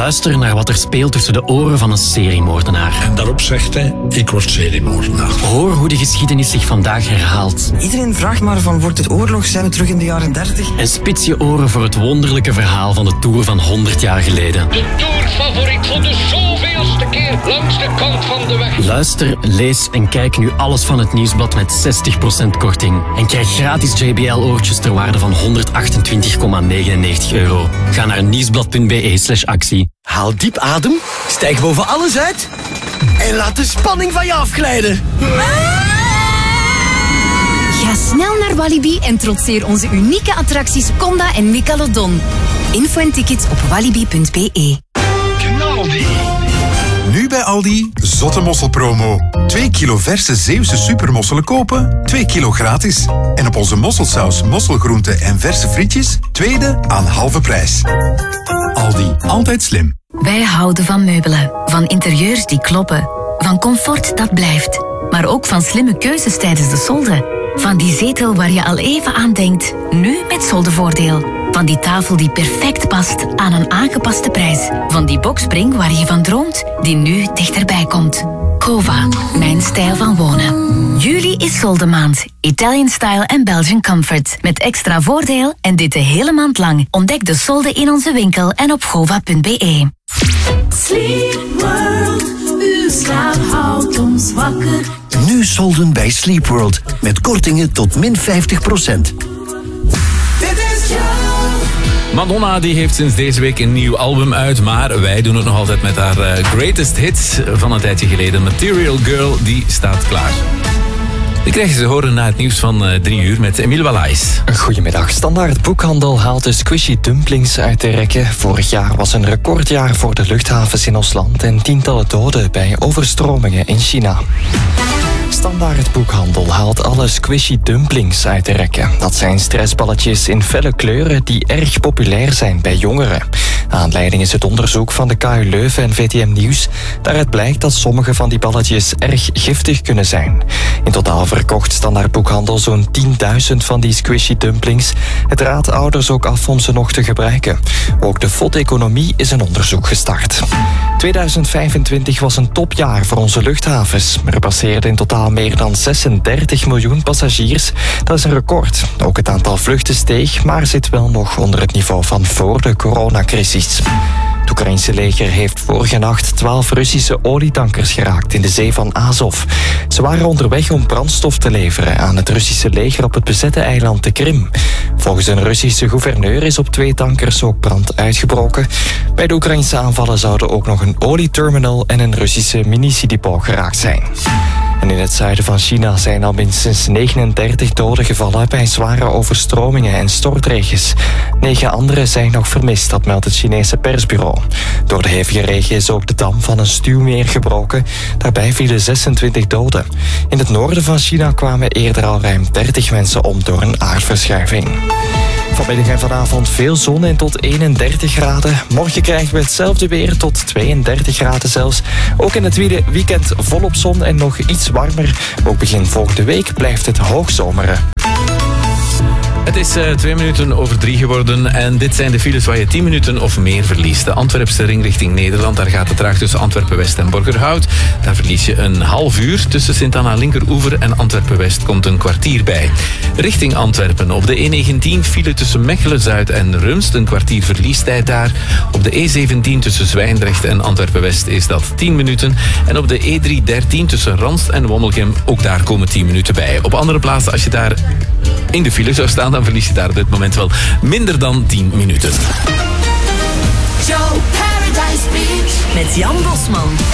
Luister naar wat er speelt tussen de oren van een seriemoordenaar. En daarop zegt hij, ik word seriemoordenaar. Hoor hoe de geschiedenis zich vandaag herhaalt. Iedereen vraagt maar van, wordt het oorlog? Zijn we terug in de jaren 30? En spits je oren voor het wonderlijke verhaal van de Tour van 100 jaar geleden. De Tourfavoriet voor de zoveelste keer langs de kant van de weg. Luister, lees en kijk nu alles van het Nieuwsblad met 60% korting. En krijg gratis JBL-oortjes ter waarde van €128,99. Ga naar nieuwsblad.be/actie. Haal diep adem, stijg boven alles uit en laat de spanning van je afglijden. Ga snel naar Walibi en trotseer onze unieke attracties Conda en Mikalodon. Info en tickets op walibi.be. Knaldi. Nu bij Aldi, zotte mosselpromo. 2 kilo verse Zeeuwse supermosselen kopen, 2 kilo gratis. En op onze mosselsaus, mosselgroenten en verse frietjes, tweede aan halve prijs. Aldi, altijd slim. Wij houden van meubelen, van interieurs die kloppen, van comfort dat blijft, maar ook van slimme keuzes tijdens de solde. Van die zetel waar je al even aan denkt, nu met soldevoordeel. Van die tafel die perfect past aan een aangepaste prijs. Van die boxspring waar je van droomt, die nu dichterbij komt. Cova, mijn stijl van wonen. Juli is soldemaand. Italian Style en Belgian Comfort. Met extra voordeel en dit de hele maand lang. Ontdek de solden in onze winkel en op gova.be. Sleep World, uw slaap houdt ons wakker. Nu solden bij Sleep World met kortingen tot min 50%. Madonna die heeft sinds deze week een nieuw album uit, maar wij doen het nog altijd met haar greatest hits van een tijdje geleden. Material Girl, die staat klaar. Die krijgen ze horen na het nieuws van 3 uur met Emile Wallaes. Goedemiddag. Standaard Boekhandel haalt de squishy dumplings uit de rekken. Vorig jaar was een recordjaar voor de luchthavens in ons land en tientallen doden bij overstromingen in China. Standaard Boekhandel haalt alle squishy dumplings uit de rekken. Dat zijn stressballetjes in felle kleuren die erg populair zijn bij jongeren. Aanleiding is het onderzoek van de KU Leuven en VTM Nieuws. Daaruit blijkt dat sommige van die balletjes erg giftig kunnen zijn. In totaal verkocht Standaard Boekhandel zo'n 10.000 van die squishy dumplings. Het raadt ouders ook af om ze nog te gebruiken. Ook de FOD-economie is een onderzoek gestart. 2025 was een topjaar voor onze luchthavens. Er passeerden in totaal meer dan 36 miljoen passagiers. Dat is een record. Ook het aantal vluchten steeg, maar zit wel nog onder het niveau van voor de coronacrisis. Het Oekraïnse leger heeft vorige nacht 12 Russische olietankers geraakt in de zee van Azov. Ze waren onderweg om brandstof te leveren aan het Russische leger op het bezette eiland de Krim. Volgens een Russische gouverneur is op 2 tankers ook brand uitgebroken. Bij de Oekraïnse aanvallen zouden ook nog een olieterminal en een Russische munitiedepot geraakt zijn. En in het zuiden van China zijn al minstens 39 doden gevallen bij zware overstromingen en stortregens. 9 anderen zijn nog vermist, dat meldt het Chinese persbureau. Door de hevige regen is ook de dam van een stuwmeer gebroken. Daarbij vielen 26 doden. In het noorden van China kwamen eerder al ruim 30 mensen om door een aardverschuiving. Vanmiddag en vanavond veel zon en tot 31 graden. Morgen krijgen we hetzelfde weer tot 32 graden zelfs. Ook in het weekend volop zon en nog iets warmer. Ook begin volgende week blijft het hoogzomeren. Het is 2 minuten over 3 geworden en dit zijn de files waar je 10 minuten of meer verliest. De Antwerpse ring richting Nederland, daar gaat het traag tussen Antwerpen-West en Borgerhout. Daar verlies je een half uur. Tussen Sint-Anna Linkeroever en Antwerpen-West komt een kwartier bij. Richting Antwerpen op de E19 file tussen Mechelen-Zuid en Rumst, een kwartier verliestijd daar. Op de E17 tussen Zwijndrecht en Antwerpen-West is dat 10 minuten. En op de E313 tussen Ranst en Wommelgem, ook daar komen 10 minuten bij. Op andere plaatsen, als je daar in de file zou staan, dan verlies je daar op dit moment wel minder dan 10 minuten. Joe Paradise Beach Met Jan Bosman.